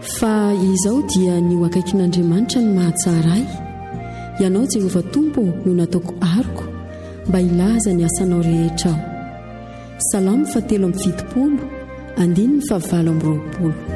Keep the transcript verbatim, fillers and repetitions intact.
fa izao dia ny akaikin'Andriamanitra ny mahatsara ahy. Ianao Jehova Tompo no nataoko ariko mba ilaza ny asanao rehetra aho. Salamo fatelo amby fitopolo andiny ny fahavalo amby roapolo.